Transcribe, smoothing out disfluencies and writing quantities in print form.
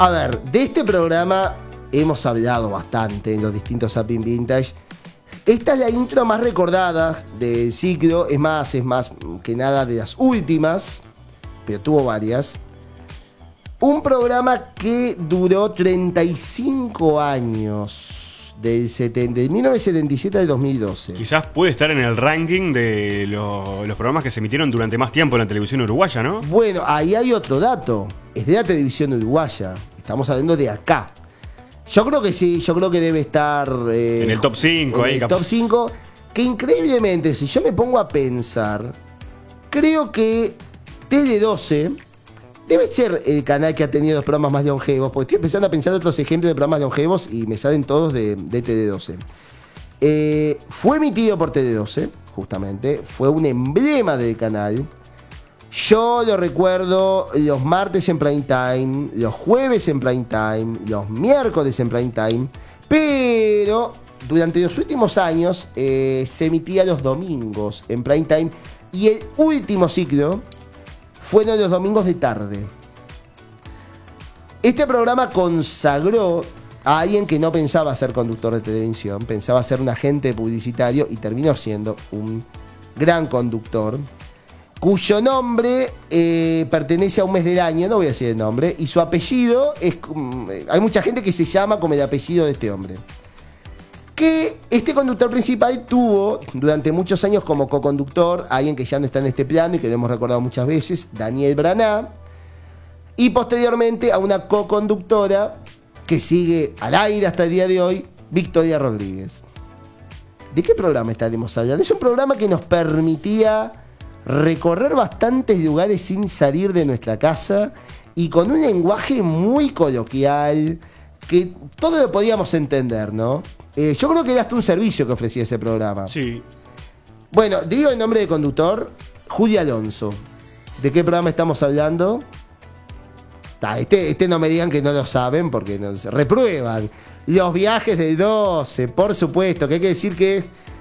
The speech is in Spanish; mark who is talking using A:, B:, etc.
A: A ver, de este programa hemos hablado bastante en los distintos Zapping Vintage. Esta es la intro más recordada del ciclo, es más que nada de las últimas, pero tuvo varias. Un programa que duró 35 años, de 1977 al 2012.
B: Quizás puede estar en el ranking de los programas que se emitieron durante más tiempo en la televisión uruguaya, ¿no?
A: Bueno, ahí hay otro dato, es de la televisión uruguaya, estamos hablando de acá. Yo creo que sí, yo creo que debe estar
B: en el top 5.
A: En el top 5, que increíblemente, si yo me pongo a pensar, creo que TD12 debe ser el canal que ha tenido los programas más longevos, porque estoy empezando a pensar otros ejemplos de programas longevos y me salen todos de TD12. Fue emitido por TD12, justamente, fue un emblema del canal. Yo lo recuerdo los martes en prime time, los jueves en prime time, los miércoles en prime time, pero durante los últimos años se emitía los domingos en prime time y el último ciclo fueron los domingos de tarde. Este programa consagró a alguien que no pensaba ser conductor de televisión, pensaba ser un agente publicitario y terminó siendo un gran conductor, cuyo nombre pertenece a un mes del año, no voy a decir el nombre, y su apellido es... hay mucha gente que se llama como el apellido de este hombre. Que este conductor principal tuvo durante muchos años como coconductor a alguien que ya no está en este plano y que lo hemos recordado muchas veces, Daniel Braná, y posteriormente a una coconductora que sigue al aire hasta el día de hoy, Victoria Rodríguez. ¿De qué programa estaremos hablando? Es un programa que nos permitía recorrer bastantes lugares sin salir de nuestra casa y con un lenguaje muy coloquial que todo lo podíamos entender, ¿no? Yo creo que era hasta un servicio que ofrecía ese programa.
B: Sí.
A: Bueno, digo el nombre de conductor, Julia Alonso. ¿De qué programa estamos hablando? Este no me digan que no lo saben porque no, reprueban. Los viajes del 12, por supuesto, que hay que decir que